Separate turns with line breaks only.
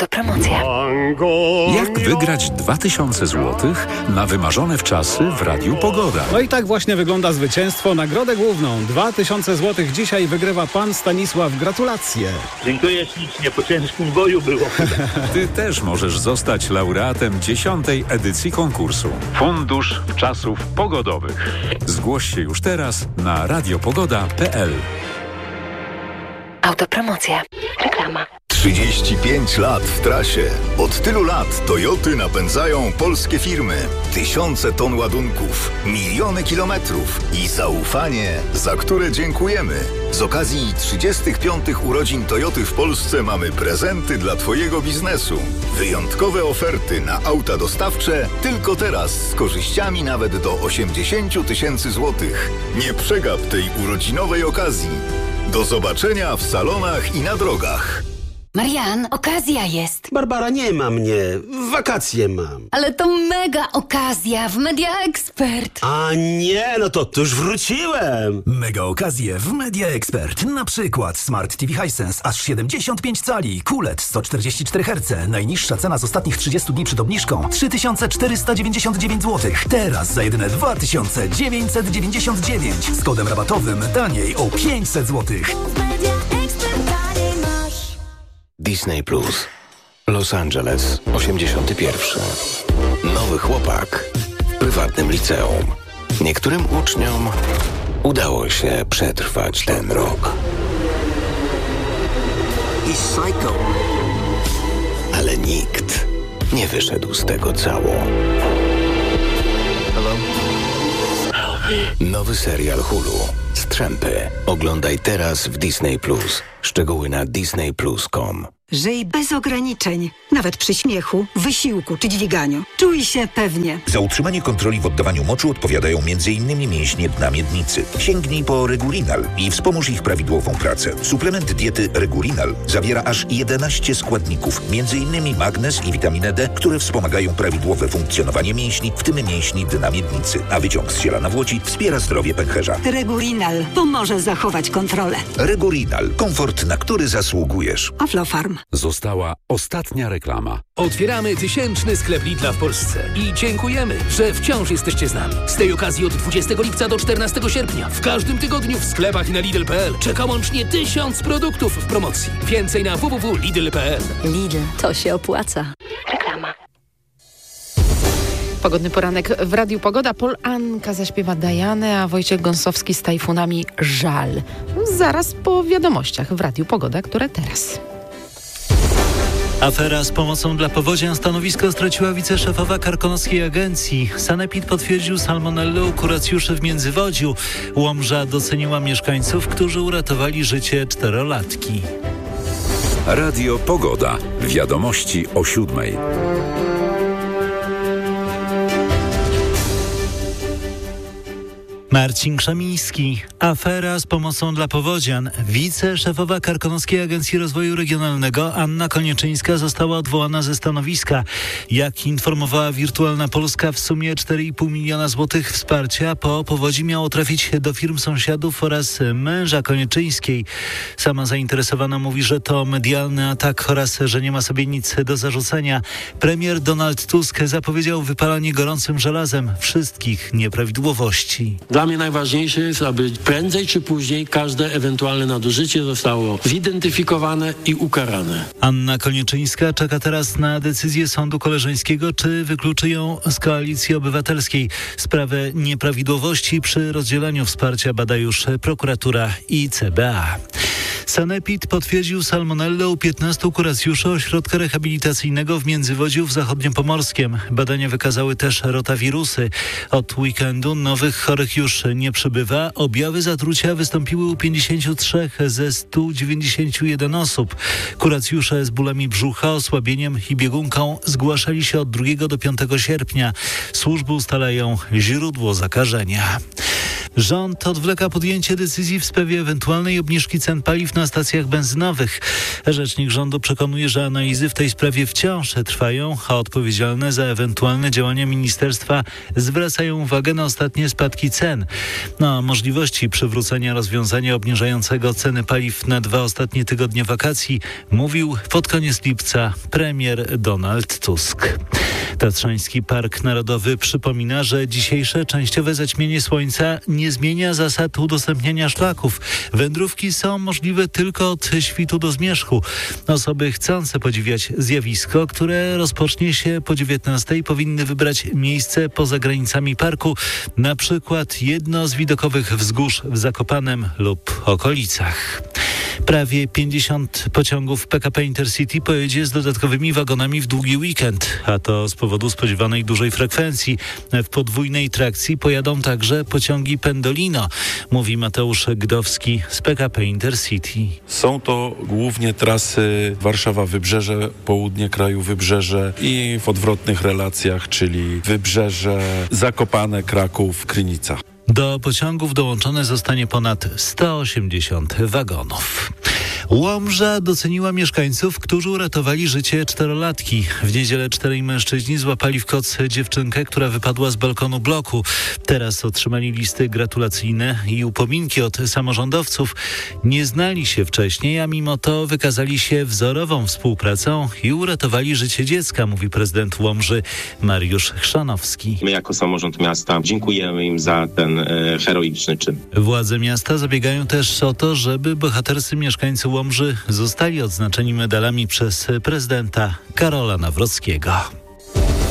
Autopromocja.
Jak wygrać 2000 zł na wymarzone wczasy w Radiu Pogoda?
No i tak właśnie wygląda zwycięstwo. Nagrodę główną 2000 zł dzisiaj wygrywa pan Stanisław. Gratulacje.
Dziękuję ślicznie, po ciężkim boju było.
Ty też możesz zostać laureatem 10. edycji konkursu. Fundusz Wczasów Pogodowych. Zgłoś się już teraz na radiopogoda.pl.
Autopromocja. Reklama.
35 lat w trasie. Od tylu lat Toyoty napędzają polskie firmy. Tysiące ton ładunków, miliony kilometrów i zaufanie, za które dziękujemy. Z okazji 35. urodzin Toyoty w Polsce mamy prezenty dla Twojego biznesu. Wyjątkowe oferty na auta dostawcze tylko teraz z korzyściami nawet do 80 000 złotych. Nie przegap tej urodzinowej okazji. Do zobaczenia w salonach i na drogach.
Marian, okazja jest.
Barbara, nie ma mnie. Wakacje mam.
Ale to mega okazja w Media Expert.
A nie, no to już wróciłem.
Mega okazje w Media Expert. Na przykład Smart TV Hisense aż 75 cali, QLED 144 Hz. Najniższa cena z ostatnich 30 dni przed obniżką 3499 zł. Teraz za jedyne 2999. Z kodem rabatowym taniej o 500 zł.
Disney Plus. Los Angeles, 81. Nowy chłopak w prywatnym liceum. Niektórym uczniom udało się przetrwać ten rok. Ale nikt nie wyszedł z tego cało. Nowy serial Hulu. Strzępy. Oglądaj teraz w Disney Plus. Szczegóły na disneyplus.com.
Żyj bez ograniczeń, nawet przy śmiechu, wysiłku czy dźwiganiu. Czuj się pewnie.
Za utrzymanie kontroli w oddawaniu moczu odpowiadają m.in. mięśnie dna miednicy. Sięgnij po Regulinal i wspomóż ich prawidłową pracę. Suplement diety Regulinal zawiera aż 11 składników, m.in. magnez i witaminę D, które wspomagają prawidłowe funkcjonowanie mięśni, w tym mięśni dna miednicy. A wyciąg z ziela nawłoci wspiera zdrowie pęcherza.
Regulinal pomoże zachować kontrolę.
Regulinal. Komfort, na który zasługujesz.
Aflofarm.
Została ostatnia reklama.
Otwieramy 1000 sklep Lidla w Polsce i dziękujemy, że wciąż jesteście z nami. Z tej okazji od 20 lipca do 14 sierpnia w każdym tygodniu w sklepach i na Lidl.pl czeka łącznie 1000 produktów w promocji. Więcej na www.lidl.pl.
Lidl, to się opłaca.
Reklama.
Pogodny poranek w Radiu Pogoda. Pol Anka zaśpiewa Dajanę, a Wojciech Gąsowski z Tajfunami Żal. Zaraz po wiadomościach w Radiu Pogoda, które teraz.
Afera z pomocą dla powodzian stanowisko straciła wiceszefowa karkonoskiej agencji. Sanepid potwierdził salmonellę u kuracjuszy w Międzywodziu. Łomża doceniła mieszkańców, którzy uratowali życie 4-latki.
Radio Pogoda. Wiadomości o 7:00.
Marcin Krzemiński. Afera z pomocą dla powodzian. Wiceszefowa Karkonoskiej Agencji Rozwoju Regionalnego Anna Konieczyńska została odwołana ze stanowiska. Jak informowała Wirtualna Polska, w sumie 4,5 miliona złotych wsparcia po powodzi miało trafić do firm sąsiadów oraz męża Konieczyńskiej. Sama zainteresowana mówi, że to medialny atak oraz że nie ma sobie nic do zarzucenia. Premier Donald Tusk zapowiedział wypalanie gorącym żelazem wszystkich nieprawidłowości.
Dla mnie najważniejsze jest, aby prędzej czy później każde ewentualne nadużycie zostało zidentyfikowane i ukarane.
Anna Konieczyńska czeka teraz na decyzję Sądu Koleżeńskiego, czy wykluczy ją z Koalicji Obywatelskiej. Sprawę nieprawidłowości przy rozdzielaniu wsparcia bada już prokuratura i CBA. Sanepid potwierdził salmonellę u 15 kuracjuszy ośrodka rehabilitacyjnego w Międzywodziu w Zachodniopomorskiem. Badania wykazały też rotawirusy. Od weekendu nowych chorych już nie przybywa. Objawy zatrucia wystąpiły u 53 ze 191 osób. Kuracjusze z bólami brzucha, osłabieniem i biegunką zgłaszali się od 2 do 5 sierpnia. Służby ustalają źródło zakażenia. Rząd odwleka podjęcie decyzji w sprawie ewentualnej obniżki cen paliw na stacjach benzynowych. Rzecznik rządu przekonuje, że analizy w tej sprawie wciąż trwają, a odpowiedzialne za ewentualne działania ministerstwa zwracają uwagę na ostatnie spadki cen. Na możliwości przywrócenia rozwiązania obniżającego ceny paliw na 2 ostatnie tygodnie wakacji mówił pod koniec lipca premier Donald Tusk. Tatrzański Park Narodowy przypomina, że dzisiejsze częściowe zaćmienie słońca nie zmienia zasad udostępniania szlaków. Wędrówki są możliwe tylko od świtu do zmierzchu. Osoby chcące podziwiać zjawisko, które rozpocznie się po 19:00, powinny wybrać miejsce poza granicami parku, na przykład jedno z widokowych wzgórz w Zakopanem lub okolicach. Prawie 50 pociągów PKP Intercity pojedzie z dodatkowymi wagonami w długi weekend, a to z powodu spodziewanej dużej frekwencji. W podwójnej trakcji pojadą także pociągi Pendolino, mówi Mateusz Gdowski z PKP Intercity.
Są to głównie trasy Warszawa-Wybrzeże, południe kraju Wybrzeże i w odwrotnych relacjach, czyli Wybrzeże, Zakopane, Kraków, Krynica.
Do pociągów dołączone zostanie ponad 180 wagonów. Łomża doceniła mieszkańców, którzy uratowali życie 4-latki. W niedzielę 4 mężczyźni złapali w koc dziewczynkę, która wypadła z balkonu bloku. Teraz otrzymali listy gratulacyjne i upominki od samorządowców. Nie znali się wcześniej, a mimo to wykazali się wzorową współpracą i uratowali życie dziecka, mówi prezydent Łomży Mariusz Chrzanowski.
My jako samorząd miasta dziękujemy im za ten heroiczny czyn.
Władze miasta zabiegają też o to, żeby bohaterscy mieszkańcy Łomży zostali odznaczeni medalami przez prezydenta Karola Nawrockiego.